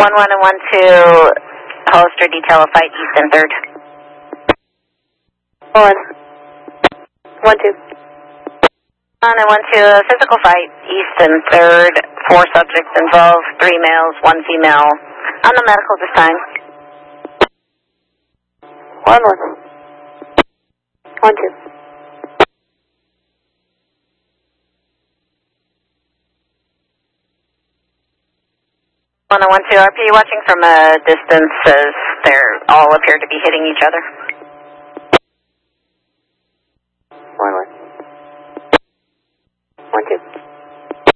1-1 and 1-2, Hollister detail a fight east and 3rd. 1-2. 1 and 1-2, physical fight east and 3rd. 4 subjects involved, 3 males, 1 female. On the medical this time. 1-1. 1-2. 1 and 1-2, RP watching from a distance as they all appear to be hitting each other.